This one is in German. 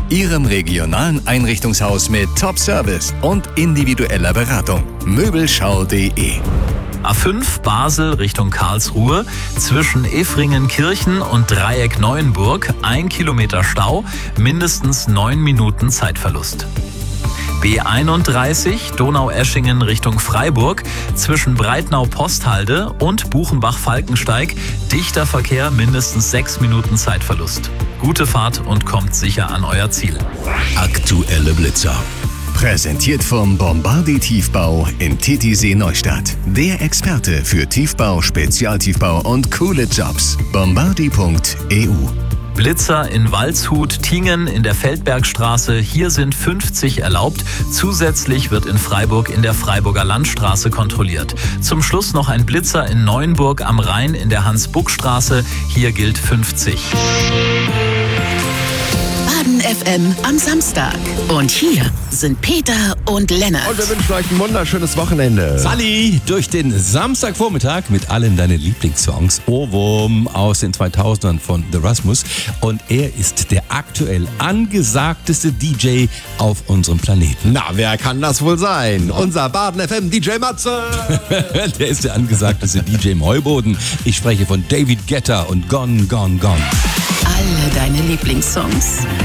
Ihrem regionalen Einrichtungshaus mit Top-Service und individueller Beratung. Möbelschau.de. A5 Basel Richtung Karlsruhe, zwischen Effringenkirchen und Dreieck Neuenburg 1 Kilometer Stau, mindestens 9 Minuten Zeitverlust. B31 Donaueschingen Richtung Freiburg, zwischen Breitnau-Posthalde und Buchenbach-Falkensteig, dichter Verkehr, mindestens 6 Minuten Zeitverlust. Gute Fahrt und kommt sicher an euer Ziel. Aktuelle Blitzer. Präsentiert vom Bombardi Tiefbau in Titisee Neustadt. Der Experte für Tiefbau, Spezialtiefbau und coole Jobs. Bombardi.eu. Blitzer in Waldshut, Tingen in der Feldbergstraße. Hier sind 50 erlaubt. Zusätzlich wird in Freiburg in der Freiburger Landstraße kontrolliert. Zum Schluss noch ein Blitzer in Neuenburg am Rhein in der Hans-Buck-Straße. Hier gilt 50. Baden FM am Samstag. Und hier sind Peter und Lennart. Und wir wünschen euch ein wunderschönes Wochenende. Sally durch den Samstagvormittag mit allen deinen Lieblingssongs. Ohrwurm aus den 2000ern von The Rasmus. Und er ist der aktuell angesagteste DJ auf unserem Planeten. Na, wer kann das wohl sein? Unser Baden FM DJ Matze. Der ist der angesagteste DJ im Heuboden. Ich spreche von David Guetta und Gone, Gone, Gone. Alle deine Lieblingssongs.